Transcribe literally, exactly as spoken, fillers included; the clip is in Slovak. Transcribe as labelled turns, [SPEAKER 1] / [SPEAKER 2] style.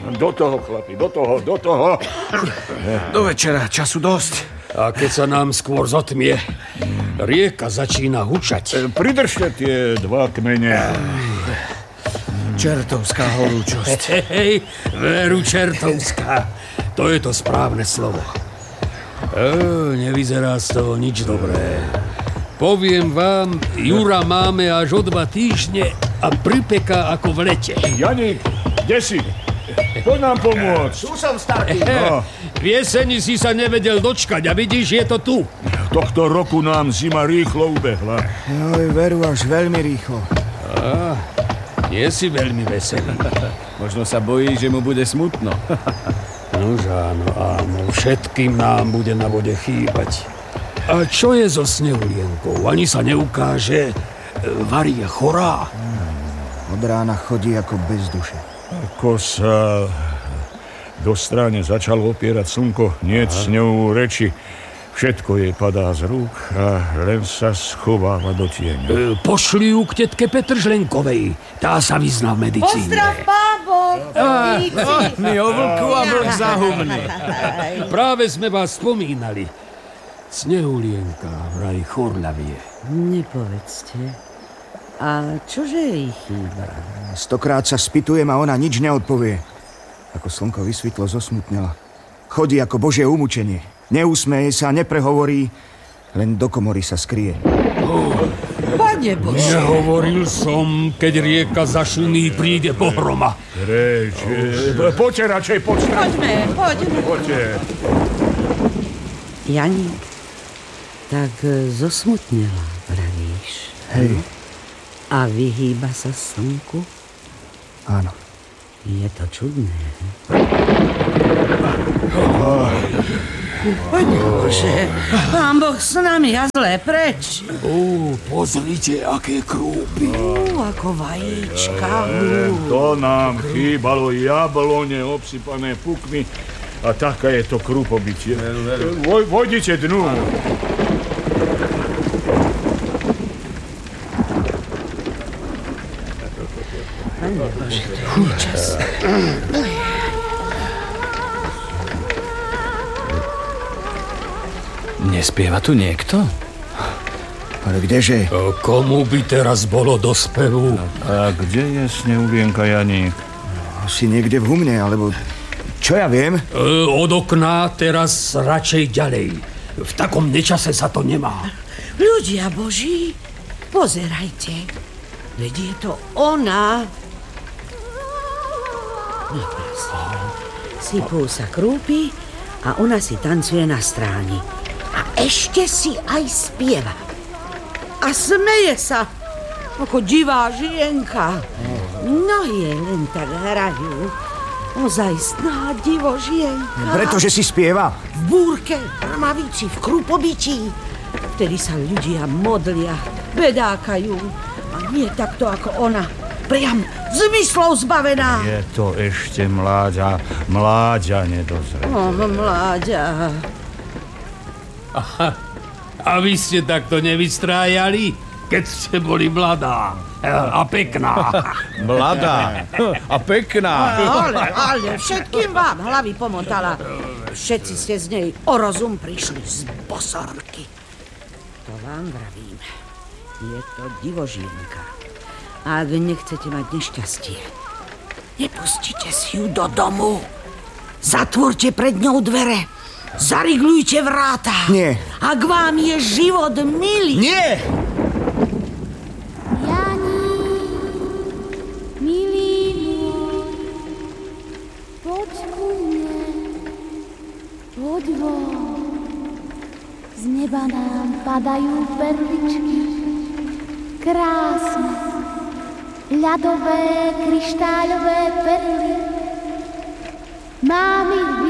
[SPEAKER 1] Do toho, chlapi, do toho, do toho.
[SPEAKER 2] Do večera, času dosť.
[SPEAKER 3] A keď sa nám skôr zotmie, rieka začína hučať.
[SPEAKER 1] Pridržte tie dva kmene.
[SPEAKER 2] Čertovská horúčosť.
[SPEAKER 3] Hej, veru Čertovská. To je to správne slovo. E, nevyzerá z toho nič dobré. Poviem vám, Jura máme až o dva týždne a pripeká ako v lete.
[SPEAKER 1] Janík, kde si? Poď nám pomôcť.
[SPEAKER 2] Tu som, starý.
[SPEAKER 1] No.
[SPEAKER 3] V jeseni si sa nevedel dočkať a vidíš, je to tu.
[SPEAKER 1] Tohto roku nám zima rýchlo ubehla.
[SPEAKER 4] Joj, veru, až veľmi rýchlo.
[SPEAKER 3] Á, nie si veľmi veselý.
[SPEAKER 2] Možno sa bojí, že mu bude smutno.
[SPEAKER 3] Nož áno, áno, všetkým nám bude na vode chýbať. A čo je so Snehulienkou? Ani sa neukáže. Vari je chorá.
[SPEAKER 4] Od rána chodí ako bez duše.
[SPEAKER 1] Ako sa do stráne začalo opierať slnko, niet s ňou reči. Všetko jej padá z rúk a len sa schováva do tieňa.
[SPEAKER 3] E, pošli ju k tetke Petržlenkovej. Tá sa vyzná v medicíne.
[SPEAKER 5] Pozdrav, bábo!
[SPEAKER 2] My o vlku a vlk za humny.
[SPEAKER 3] Práve sme vás spomínali. Snehulienka vraj chorľavie.
[SPEAKER 5] Nepovedzte. A čože jej chýba?
[SPEAKER 4] Stokrát sa spýtujem a ona nič neodpovie. Ako slnko vysvitlo, zosmutnela. Chodí ako božie umúčenie. Neusmeje sa, neprehovorí, len do komory sa skrie.
[SPEAKER 5] Pane Bože!
[SPEAKER 3] Nehovoril som, keď rieka zašumí, príde pohroma.
[SPEAKER 1] Preč, poďte radšej, poďte.
[SPEAKER 5] Poďme, poďme.
[SPEAKER 1] Poďte.
[SPEAKER 5] Janík, tak zosmutnela, pravíš.
[SPEAKER 4] Hej.
[SPEAKER 5] A vyhýba sa slnku?
[SPEAKER 4] Áno.
[SPEAKER 5] Je to čudné. Pane Bože, Pán Boh s nami a zlé preč.
[SPEAKER 3] Ó, pozrite, aké krúpy.
[SPEAKER 5] Ú, ako vajíčka.
[SPEAKER 1] To nám chýbalo, jablone obsypané pukmi a taká je to krúpobytie. Voj, vojdite dnu.
[SPEAKER 5] Pane Bože, to je účasné.
[SPEAKER 2] Nespieva tu niekto?
[SPEAKER 4] Ale kdeže?
[SPEAKER 3] Komu by teraz bolo do spevu?
[SPEAKER 1] A kde je Snehulienka, Janík?
[SPEAKER 4] Asi niekde v humne, alebo... Čo ja viem?
[SPEAKER 3] E, od okna teraz radšej ďalej. V takom nečase sa to nemá.
[SPEAKER 5] Ľudia Boží, pozerajte. Veď je to ona. No prosím. Sypú sa krúpy a ona si tancuje na stráni. A ešte si aj spieva. A smeje sa, ako divá žienka. Nohy jej len tak hrajú. Ozajstná divo žienka.
[SPEAKER 4] Pretože si spieva.
[SPEAKER 5] V búrke, rmavici, v krupobití. Vtedy sa ľudia modlia, bedákajú. A nie takto ako ona. Priam zmyslov zbavená.
[SPEAKER 1] Je to ešte mláďa, mláďa nedozrela.
[SPEAKER 5] Oh, mláďa.
[SPEAKER 3] Aha. A vy ste takto nevystrájali, keď ste boli mladá a pekná.
[SPEAKER 2] Mladá a pekná.
[SPEAKER 5] Ale, ale, všetkým vám hlavy pomotala. Všetci ste z nej o rozum prišli z bosorky. To vám vravím. Je to divožínka. A ak nechcete mať nešťastie, nepustite si ju do domu. Zatvorte pred ňou dvere. Zariglujte vráta.
[SPEAKER 4] Nie.
[SPEAKER 5] Ak vám je život milý.
[SPEAKER 4] Nie!
[SPEAKER 6] Milý môj, poď ku mne, poď von. Z neba nám padajú perličky, krásne, ľadové, kryštáľové perly. Mám ich